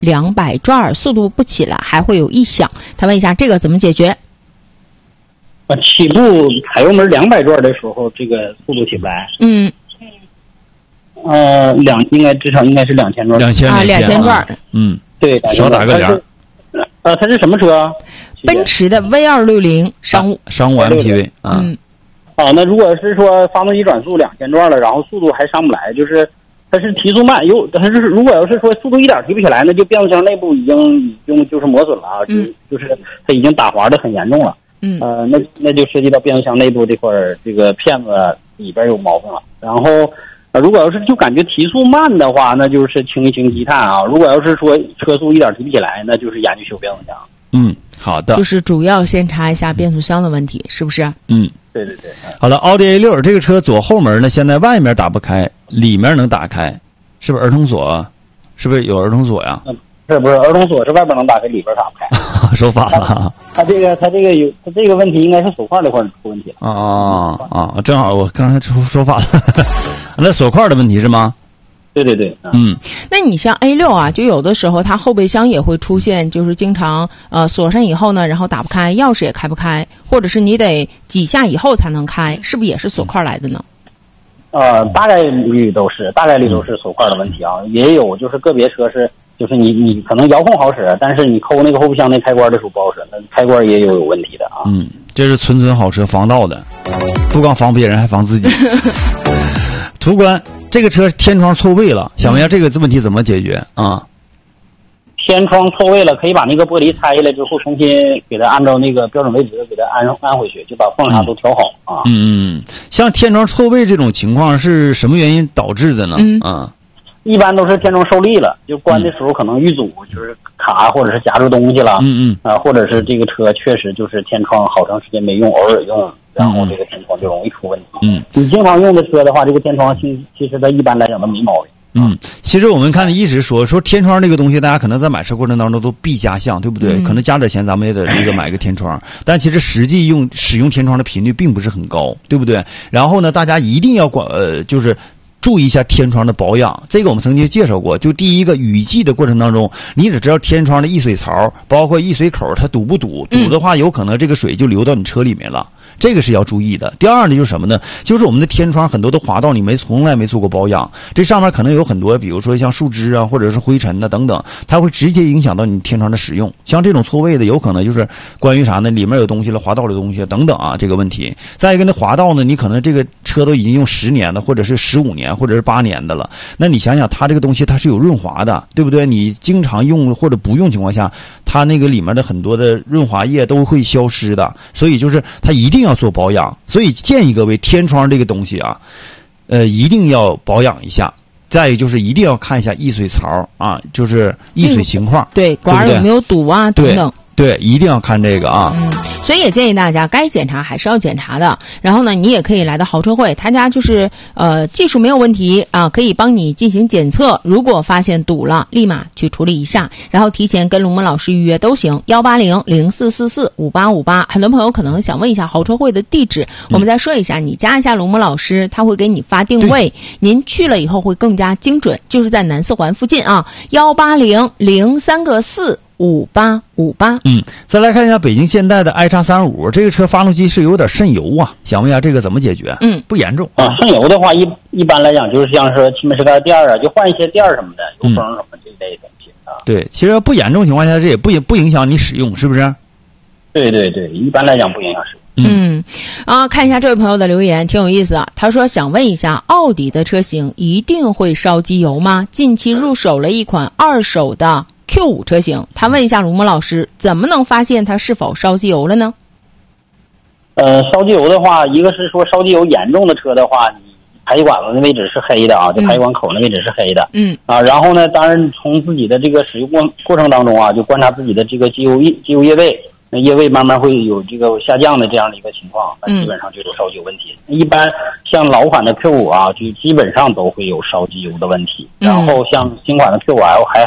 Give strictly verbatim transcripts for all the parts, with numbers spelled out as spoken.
两百转，速度不起来，还会有异响。他问一下这个怎么解决？ 啊，起步踩油门两百转的时候，这个速度起不来。 嗯。 呃，两应该至少应该是两千转。 两千啊，两千转。 嗯， 对， 少打个点。 呃，它是什么车？ 奔驰的 V 二六零商务。 啊、商务 M P V 啊。 嗯。 哦，那如果是说发动机转速两千转了，然后速度还上不来，就是它是提速慢，有它是如果要是说速度一点提不起来，那就变速箱内部已经已经就是磨损了啊， 嗯， 就是它已经打滑的很严重了。 嗯。 呃，那那就涉及到变速箱内部这块这个片子里边有毛病了。然后呃，如果要是就感觉提速慢的话，那就是清一清积碳啊。如果要是说车速一点提不起来，那就是研究修变速箱。 嗯，好的。 就是主要先查一下变速箱的问题，是不是？ 嗯， 对对对。 好了，奥迪 A 六 这个车左后门呢，现在外面打不开，里面能打开，是不是儿童锁？是不是有儿童锁呀？ 嗯，是不是儿童锁是外边能打开，里边打不开？ 说反了。 他这个他这个有他这个问题应该是锁块这块出问题了。 啊啊啊！正好我刚才说说反了，那锁块的问题是吗？ 对对对。 嗯。 那你像 A 六 啊，就有的时候它后备箱也会出现，就是经常呃锁上以后呢，然后打不开，钥匙也开不开，或者是你得几下以后才能开，是不是也是锁块来的呢？ 呃，大概率都是大概率都是锁块的问题啊，也有就是个别车是。就是你你可能遥控好使，但是你抠那个后备箱那开关的时候不好使，那开关也有有问题的啊。 嗯，这是纯纯好车防盗的，不光防别人还防自己。途观这个车天窗错位了，想问一下这个问题怎么解决啊？ 天窗错位了，可以把那个玻璃拆下来之后，重新给它按照那个标准位置给它安安回去，就把缝啥都调好啊。 嗯嗯，像天窗错位这种情况是什么原因导致的呢？ 嗯啊。 一般都是天窗受力了，就关的时候可能遇阻，就是卡或者是夹住东西了， 嗯嗯， 啊、呃，或者是这个车确实就是天窗好长时间没用，偶尔用，然后这个天窗就容易出问题。 嗯， 你经常用的车的话，这个天窗其其实它一般来讲都没毛病。 嗯，其实我们看一直说说天窗这个东西，大家可能在买车过程当中都必加项，对不对？ 嗯、 可能加点钱咱们也得这个买个天窗，但其实实际用使用天窗的频率并不是很高，对不对？然后呢，大家一定要管呃，就是。注意一下天窗的保养，这个我们曾经介绍过。就第一个，雨季的过程当中，你只知道天窗的溢水槽，包括溢水口，它堵不堵？堵的话，有可能这个水就流到你车里面了。这个是要注意的。第二呢，就是什么呢？就是我们的天窗很多的滑道你没从来没做过保养，这上面可能有很多，比如说像树枝啊，或者是灰尘呐、啊、等等，它会直接影响到你天窗的使用。像这种错位的，有可能就是关于啥呢？里面有东西了，滑道的东西等等啊，这个问题。再一个呢，滑道呢，你可能这个车都已经用十年了，或者是十五年，或者是八年的了。那你想想，它这个东西它是有润滑的，对不对？你经常用或者不用情况下，它那个里面的很多的润滑液都会消失的。所以就是它一定要做保养。所以建议各位，天窗这个东西啊，呃，一定要保养一下。再一个就是一定要看一下溢水槽啊，就是溢水情况， 嗯、对，管有没有堵啊等等。 对，一定要看这个啊。 嗯，所以也建议大家该检查还是要检查的。然后呢，你也可以来到豪车会，他家就是呃技术没有问题啊，可以帮你进行检测。如果发现堵了，立马去处理一下，然后提前跟龙门老师预约都行。幺八零零四四四五八五八。很多朋友可能想问一下豪车会的地址，我们再说一下，你加一下龙门老师，他会给你发定位，您去了以后会更加精准，就是在南四环附近啊。幺八零零三个四。五八五八。 嗯，再来看一下北京现代的 i 叉三五，这个车发动机是有点渗油啊，想问一下这个怎么解决？ 嗯， 不严重啊。渗油的话，一一般来讲就是像说气门室盖垫啊，就换一些垫什么的，油封什么这一类东西啊。 对，其实不严重情况下，这也不不影响你使用，是不是？ 对对对，一般来讲不影响使用。 嗯，啊，看一下这位朋友的留言，挺有意思啊。他说想问一下，奥迪的车型一定会烧机油吗？近期入手了一款二手的 Q 五 车型，他问一下卢木老师，怎么能发现它是否烧机油了呢？ 呃，烧机油的话，一个是说烧机油严重的车的话，你排气管子的位置是黑的啊，就排气管口的位置是黑的。 嗯。 啊，然后呢，当然从自己的这个使用过过程当中啊，就观察自己的这个机油液机油液位。那液位慢慢会有这个下降的这样的一个情况，那基本上就有烧机油问题。嗯、一般像老款的 Q 五 啊，就基本上都会有烧机油的问题。然后像新款的 Q 五 L 还好，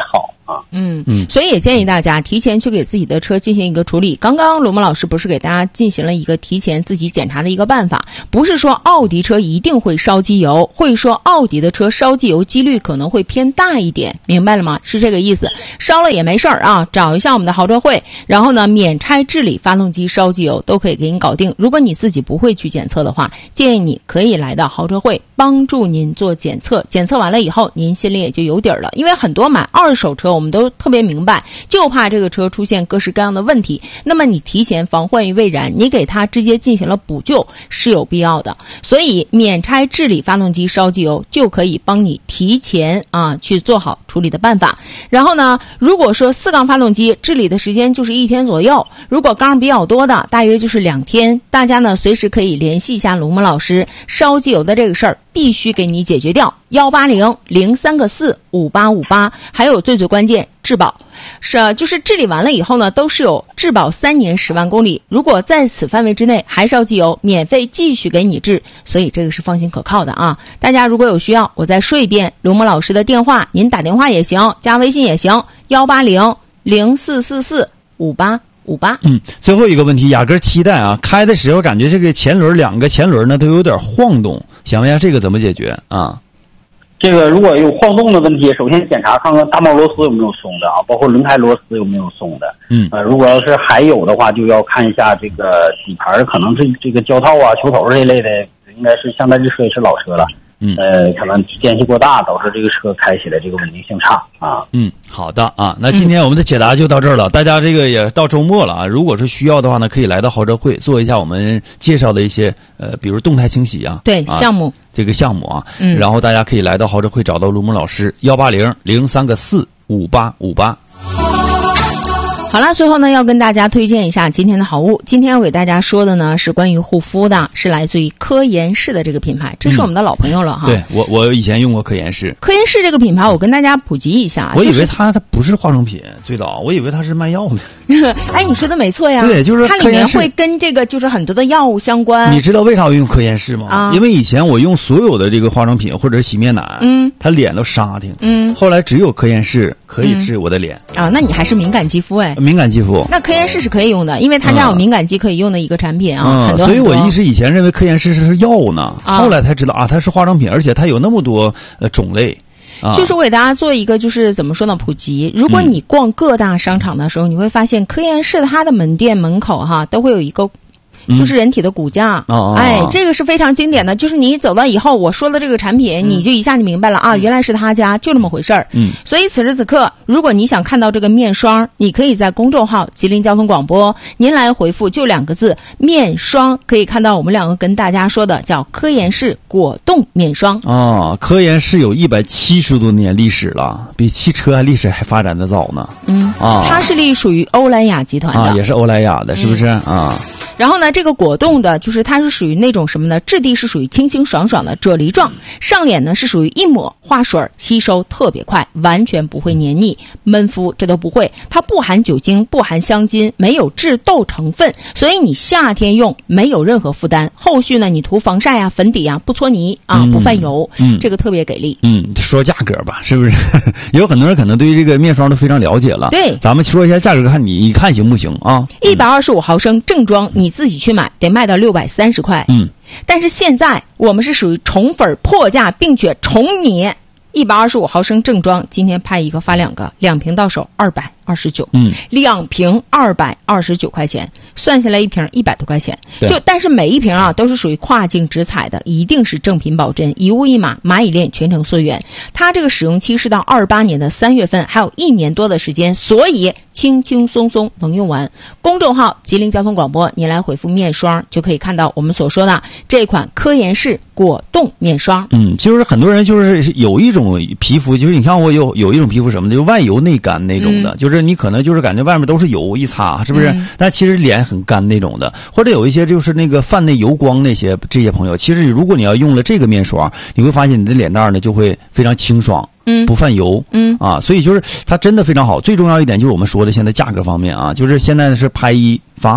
啊。 嗯嗯，所以也建议大家提前去给自己的车进行一个处理。刚刚罗蒙老师不是给大家进行了一个提前自己检查的一个办法，不是说奥迪车一定会烧机油，会说奥迪的车烧机油几率可能会偏大一点，明白了吗？是这个意思。烧了也没事儿啊，找一下我们的豪车会，然后呢免拆治理发动机烧机油都可以给你搞定。如果你自己不会去检测的话，建议你可以来到豪车会帮助您做检测，检测完了以后您心里也就有底儿了。因为很多买二手车我们都特别明白，就怕这个车出现各式各样的问题，那么你提前防患于未然，你给它直接进行了补救是有必要的。所以免拆治理发动机烧机油就可以帮你提前啊去做好处理的办法。然后呢，如果说四缸发动机治理的时间就是一天左右，如果缸比较多的大约就是两天，大家呢随时可以联系一下龙门老师，烧机油的这个事儿必须给你解决掉。幺八零零三个四五八五八，还有最最关键质保，是就是治理完了以后呢，都是有质保三年十万公里，如果在此范围之内还烧机油，免费继续给你治，所以这个是放心可靠的啊。大家如果有需要，我再说一遍龙门老师的电话，您打电话也行，加微信也行，幺八零零四四四五八五八。 嗯，最后一个问题，雅阁七代啊，开的时候感觉这个前轮两个前轮呢都有点晃动，想问一下这个怎么解决啊？ 这个如果有晃动的问题，首先检查看看大帽螺丝有没有松的啊，包括轮胎螺丝有没有松的。 嗯， 呃，如果要是还有的话，就要看一下这个底盘，可能这这个胶套啊、球头这一类的，应该是像在这车也是老车了。 嗯， 呃，可能间隙过大，导致这个车开起来这个稳定性差啊。 嗯，好的啊，那今天我们的解答就到这儿了。嗯、大家这个也到周末了啊，如果是需要的话呢，可以来到豪车会做一下我们介绍的一些呃，比如动态清洗啊， 对、 啊、 项目这个项目啊， 嗯， 然后大家可以来到豪车会找到卢蒙老师，幺八零零三个四五八五八。 好了，最后呢要跟大家推荐一下今天的好物。今天要给大家说的呢是关于护肤的，是来自于科颜氏的这个品牌，这是我们的老朋友了哈。 嗯、对我我以前用过科颜氏。 科颜氏这个品牌我跟大家普及一下， 我以为它它不是化妆品，最早我以为它是卖药的。 哎，你说的没错呀。 对，就是它里面会跟这个就是很多的药物相关。 你知道为啥我用科颜氏吗？ 啊， 因为以前我用所有的这个化妆品或者洗面奶， 嗯， 它脸都沙挺， 嗯， 后来只有科颜氏可以治我的脸。 嗯、啊，那你还是敏感肌肤哎。 敏感肌肤。 那科颜氏是可以用的，因为它家有敏感肌可以用的一个产品啊， 嗯、 很多所以我一直以前认为科颜氏是药呢， 啊、 后来才知道啊，它是化妆品，而且它有那么多呃种类。啊、 就是我给大家做一个就是怎么说呢普及。如果你逛各大商场的时候，嗯、你会发现科颜氏它的门店门口哈都会有一个。就是人体的骨架， 嗯、 哎，这个是非常经典的。就是你走到以后，我说的这个产品，嗯、你就一下就明白了啊，原来是他家，就这么回事儿。 嗯， 所以此时此刻，如果你想看到这个面霜，你可以在公众号吉林交通广播，您来回复就两个字面霜，可以看到我们两个跟大家说的叫科颜氏果冻面霜。 哦，科颜氏有一百七十多年历史了，比汽车历史还发展的早呢。 嗯， 啊， 它是隶属于欧莱雅集团的， 啊，也是欧莱雅的，是不是、嗯、啊？ 然后呢，这个果冻的，就是它是属于那种什么呢？质地是属于清清爽爽的啫喱状，上脸呢是属于一抹化水，吸收特别快，完全不会黏腻、闷肤，这都不会。它不含酒精，不含香精，没有致痘成分，所以你夏天用没有任何负担。后续呢，你涂防晒啊、粉底啊，不搓泥啊，不泛油， 嗯， 这个特别给力。 嗯，说价格吧，是不是？有很多人可能对于这个面霜都非常了解了。 对， 咱们说一下价格，看你你看行不行啊？ 一百二十五毫升正装。你自己去买得卖到六百三十块， 嗯， 但是现在我们是属于宠粉破价，并且宠你一百二十五毫升正装，今天拍一个发两个，两瓶到手二百二十九， 嗯， 两瓶二百二十九块钱，算下来一瓶一百多块钱，就但是每一瓶啊都是属于跨境直采的，一定是正品保真，一物一码，蚂蚁链全程溯源。它这个使用期是到二八年的三月份，还有一年多的时间，所以轻轻松松能用完。公众号吉林交通广播，你来回复面霜就可以看到我们所说的这款科颜氏果冻面霜。 嗯，就是很多人就是有一种皮肤，就是你看我有有一种皮肤什么的，就是外油内干那种的，嗯、就是你可能就是感觉外面都是油一擦，是不是？嗯、但其实脸很干那种的，或者有一些就是那个泛内油光那些这些朋友，其实如果你要用了这个面霜，你会发现你的脸蛋呢就会非常清爽。 嗯， 不泛油， 嗯啊，所以就是它真的非常好。最重要一点就是我们说的现在价格方面啊，就是现在是拍一发二，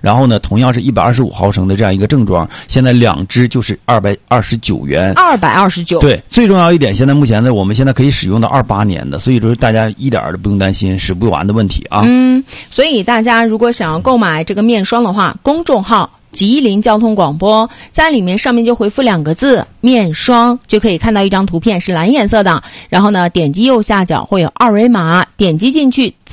然后呢，同样是一百二十五毫升的这样一个正装，现在两支就是二百二十九元。 二百二十九。 对，最重要一点，现在目前呢，我们现在可以使用到二八年的，所以说大家一点都不用担心使不完的问题啊。 嗯，所以大家如果想要购买这个面霜的话，公众号吉林交通广播，在里面上面就回复两个字面霜，就可以看到一张图片是蓝颜色的，然后呢点击右下角会有二维码，点击进去自